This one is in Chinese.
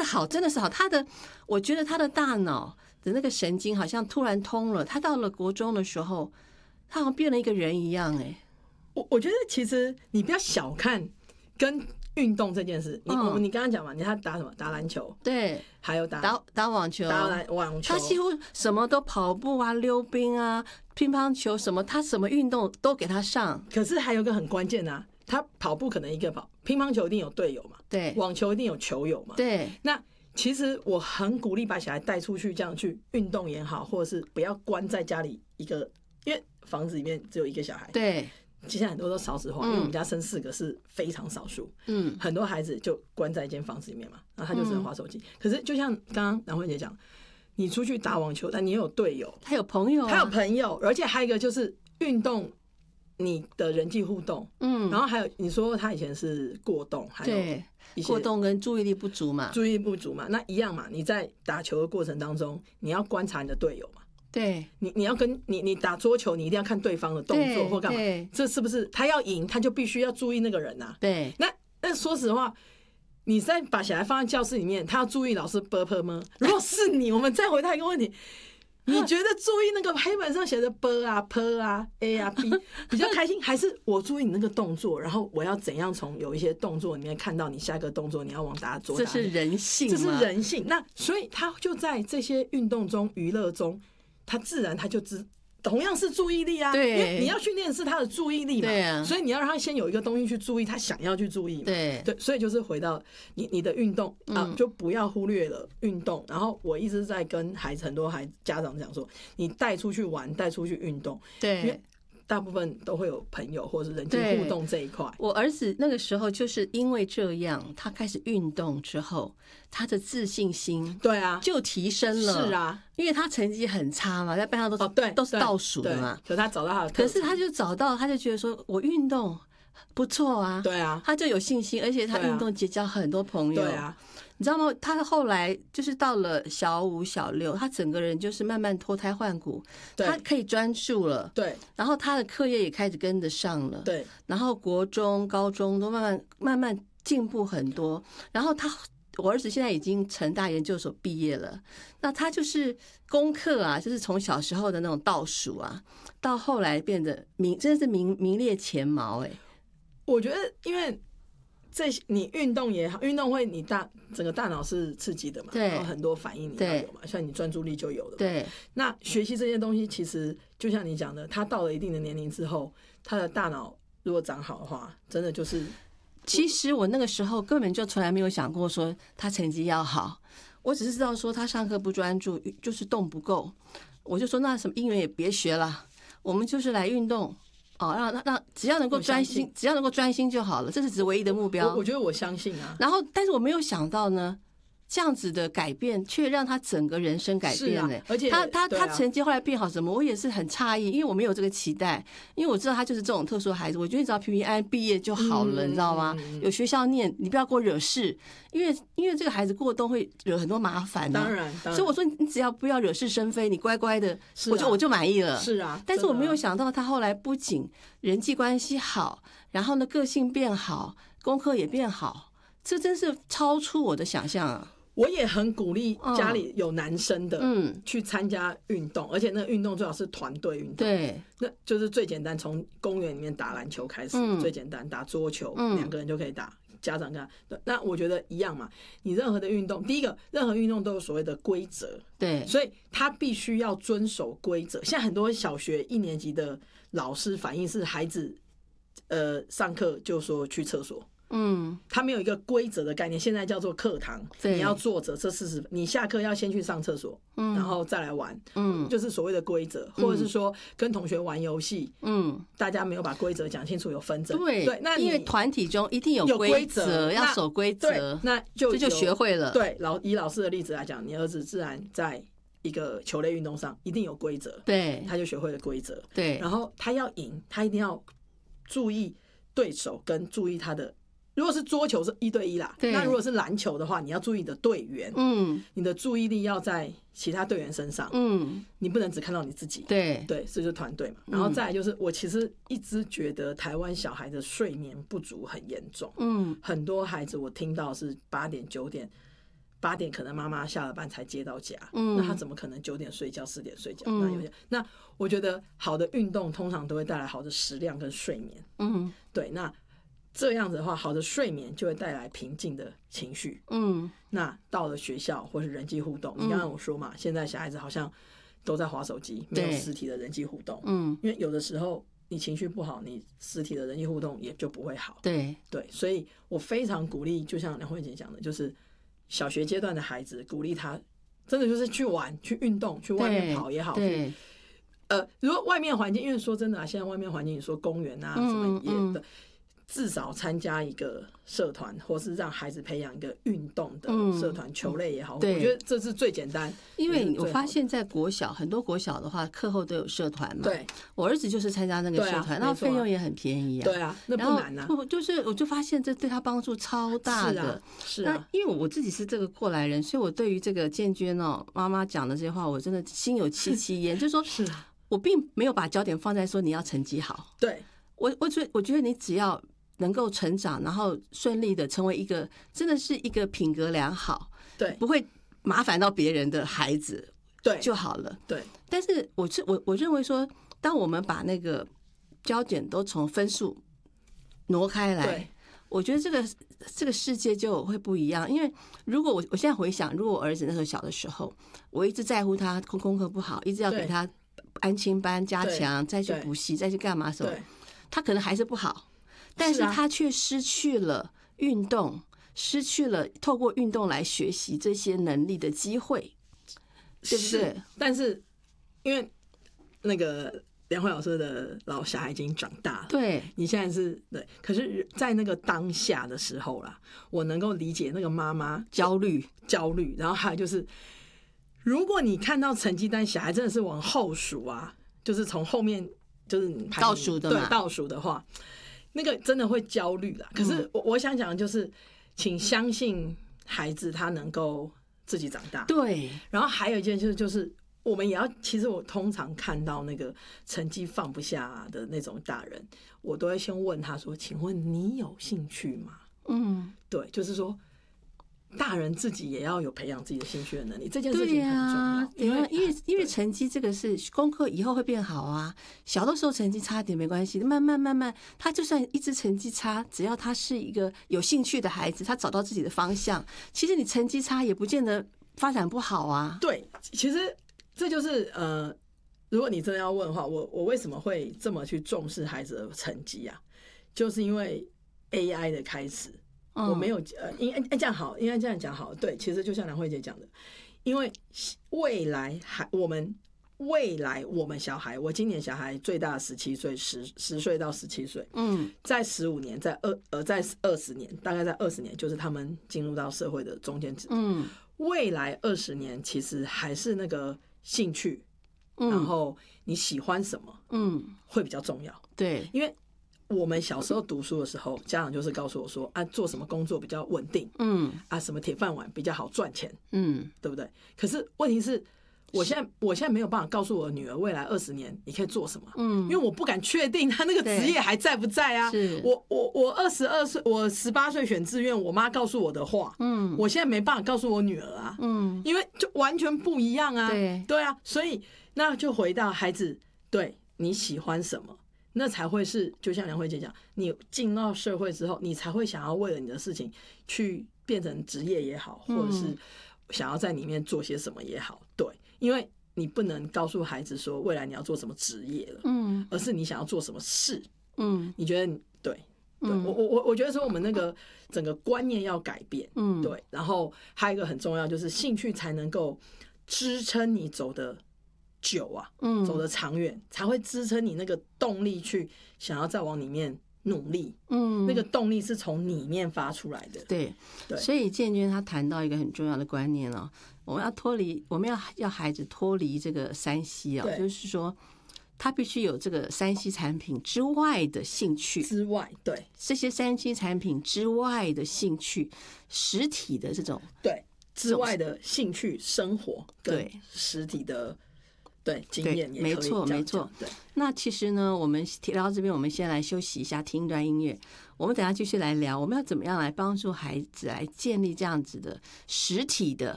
好，真的是好。我觉得他的大脑的那个神经好像突然通了。他到了国中的时候，他好像变了一个人一样。 我觉得其实你不要小看跟运动这件事。你刚刚讲嘛，他打什么？打篮球， 对， 还有打网球， 网球。 他几乎什么都跑步啊、溜冰啊、乒乓球什么，他什么运动都给他上。 可是还有一个很关键啊，他跑步可能一个跑，乒乓球一定有队友嘛， 对， 网球一定有球友嘛， 对。 那其实我很鼓励把小孩带出去，这样去运动也好，或者是不要关在家里一个，因为房子里面只有一个小孩， 对。 现在很多都少子化，因为我们家生4个是非常少数，很多孩子就关在一间房子里面嘛，然后他就只能滑手机。可是就像刚刚南慧姐讲，你出去打网球，但你也有队友， 他有朋友， 而且还有一个就是运动你的人际互动，然后还有你说他以前是过动，还有过动跟注意力不足嘛， 那一样嘛，你在打球的过程当中，你要观察你的队友嘛。 对， 你要跟你打桌球，你一定要看对方的动作或干嘛，这是不是他要赢，他就必须要注意那个人啊？ 对， 那说实话，你在把小孩放在教室里面，他要注意老师啵吗？如果是你，我们再回答一个问题，你觉得注意那个黑板上写的啵啊、p 啊、a 啊、b 比较开心，还是我注意你那个动作，然后我要怎样从有一些动作里面看到你下一个动作你要往打左打？ 这是人性， 那所以他就在这些运动中、娱乐中。他自然他就同样是注意力啊， 对， 因为你要训练的是他的注意力嘛， 对啊， 所以你要让他先有一个东西去注意，他想要去注意嘛， 对， 所以就是回到你的运动啊，就不要忽略了运动。然后我一直在跟很多家长讲说，你带出去玩，带出去运动， 对， 因为大部分都会有朋友或者是人际互动这一块。 我儿子那个时候就是因为这样，他开始运动之后，他的自信心对啊就提升了。 是啊， 因为他成绩很差嘛，在班上都是倒数的嘛。 可是他找到他的， 可是他就他就觉得说我运动不错啊， 对啊， 他就有信心，而且他运动结交很多朋友， 对啊。 你知道吗？他后来就是到了小5、小6，他整个人就是慢慢脱胎换骨，他可以专注了， 对， 然后他的课业也开始跟得上了， 对， 然后国中、高中都慢慢进步很多。然后我儿子现在已经成大研究所毕业了，那他就是功课啊，就是从小时候的那种倒数啊，到后来变得真的是名列前茅。 我觉得因为。你运动也好，运动会你整个大脑是刺激的嘛，然后很多反应你要有嘛，像你专注力就有了嘛。 对， 那学习这些东西，其实就像你讲的，他到了一定的年龄之后，他的大脑如果长好的话，真的就是。 其实我那个时候根本就从来没有想过说他成绩要好，我只是知道说他上课不专注，就是动不够，我就说那什么英语也别学了，我们就是来运动。让只要能够专心就好了，这是唯一的目标。 我觉得我相信啊。 然后，但是我没有想到呢，这样子的改变却让他整个人生改变了。 而且他成绩后来变好什么，我也是很诧异，因为我没有这个期待，因为我知道他就是这种特殊的孩子，我觉得你只要平平安安毕业就好了，你知道吗？有学校念，你不要给我惹事，因为这个孩子过冬会惹很多麻烦。 当然， 所以我说你只要不要惹是生非，你乖乖的，我就满意了。 是啊， 但是我没有想到他后来不仅人际关系好，然后呢个性变好，功课也变好，这真是超出我的想象啊！ 我也很鼓励家里有男生的，去参加运动，而且那个运动最好是团队运动。 对， 那就是最简单，从公园里面打篮球开始，最简单，打桌球，2个人就可以打。家长看，那我觉得一样嘛。你任何的运动，第一个，任何运动都有所谓的规则， 对， 所以他必须要遵守规则。现在很多小学1年级的老师反映是孩子，上课就说去厕所。他没有一个规则的概念，现在叫做课堂，你要坐着这40分，你下课要先去上厕所，然后再来玩，就是所谓的规则，或者是说跟同学玩游戏，大家没有把规则讲清楚，有纷争， 对， 那因为团体中一定有规则，要守规则， 那这就学会了。 对，以老师的例子来讲，你儿子自然在一个球类运动上一定有规则， 对， 他就学会了规则， 对， 然后他要赢，他一定要注意对手跟注意他的。如果是桌球是1对1啦，那如果是篮球的话，你要注意你的队员，你的注意力要在其他队员身上，你不能只看到你自己，对，这就是团队嘛。然后再来就是，我其实一直觉得台湾小孩的睡眠不足很严重，很多孩子我听到是8点9点 8点可能妈妈下了班才接到家，那他怎么可能9点睡觉4点睡觉？那我觉得好的运动通常都会带来好的食量跟睡眠，对，那这样子的话，好的睡眠就会带来平静的情绪，那到了学校或是人际互动，你刚刚我说嘛，现在小孩子好像都在滑手机，没有实体的人际互动，因为有的时候你情绪不好，你实体的人际互动也就不会好，对，所以我非常鼓励，就像梁慧姐讲的，就是小学阶段的孩子，鼓励他真的就是去玩、去运动、去外面跑也好，对，如果外面环境，因为说真的啊，现在外面环境，你说公园啊什么也的。至少参加一个社团，或是让孩子培养一个运动的社团，球类也好，我觉得这是最简单。 因为我发现，在国小很多国小的话，课后都有社团嘛。对，我儿子就是参加那个社团，那费用也很便宜啊。 对啊，那不难啊。 我就发现这对他帮助超大的。是啊，因为我自己是这个过来人，所以我对于这个建娟妈妈讲的这些话，我真的心有戚戚焉。就是说，我并没有把焦点放在说你要成绩好。对，我觉得你只要能够成长，然后顺利的成为一个真的是一个品格良好，对，不会麻烦到别人的孩子，对就好了。对，但是我认为说，当我们把那个焦点都从分数挪开来，我觉得这个世界就会不一样。因为如果我现在回想，如果我儿子那时候小的时候，我一直在乎他功课不好，一直要给他安亲班加强，再去补习，再去干嘛什么，他可能还是不好。但是他却失去了运动，失去了透过运动来学习这些能力的机会，对不对？ 但是因为那个梁慧老师的老小孩已经长大了，对，你现在是对，可是在那个当下的时候啦，我能够理解那个妈妈焦虑，然后还有就是，如果你看到成绩单，小孩真的是往后数啊，就是从后面就是倒数的嘛， 对，倒数的话。那个真的会焦虑啦，可是我想讲的就是，请相信孩子他能够自己长大。对，然后还有一件事就是我们也要，其实我通常看到那个成绩放不下的那种大人，我都会先问他说：“请问你有兴趣吗？”对，就是说。大人自己也要有培养自己的兴趣的能力，这件事情很重要。 因为成绩这个是功课以后会变好啊。小的时候成绩差点没关系，慢慢，他就算一直成绩差，只要他是一个有兴趣的孩子，他找到自己的方向，其实你成绩差也不见得发展不好啊。 对，其实这就是如果你真的要问的话，我为什么会这么去重视孩子的成绩啊？就是因为 AI 的开始。我没有应该这样好，应该这样讲好。对，其实就像梁慧姐讲的，因为未来我们小孩，我今年小孩最大17岁，10岁到17岁，在15年，在20年，大概在20年，就是他们进入到社会的中间值。未来20年其实还是那个兴趣，然后你喜欢什么，会比较重要。对，因为。我们小时候读书的时候，家长就是告诉我说啊，做什么工作比较稳定，什么铁饭碗比较好赚钱，对不对？可是问题是，我现在没有办法告诉我女儿未来20年你可以做什么，因为我不敢确定她那个职业还在不在啊。我22岁，我18岁选志愿，我妈告诉我的话，我现在没办法告诉我女儿啊，因为就完全不一样啊，对啊，所以那就回到孩子，对你喜欢什么。那才会是，就像梁慧姐讲，你进到社会之后，你才会想要为了你的事情去变成职业也好，或者是想要在里面做些什么也好。对，因为你不能告诉孩子说未来你要做什么职业了，而是你想要做什么事。你觉得对？我觉得说我们那个整个观念要改变。对，然后还有一个很重要，就是兴趣才能够支撑你走的。久啊，走得长远，才会支撑你那个动力去想要再往里面努力。那个动力是从里面发出来的。对， 所以建娟她谈到一个很重要的观念哦，我们要孩子脱离这个3C啊，就是说他必须有这个3C 产品之外的兴趣对，这些3C 产品之外的兴趣，实体的这种之外的兴趣生活，对实体的。 对经验也可以没错这样没错讲。对， 那其实呢，我们提到这边，我们先来休息一下，听一段音乐。我们等一下继续来聊，我们要怎么样来帮助孩子来建立这样子的实体的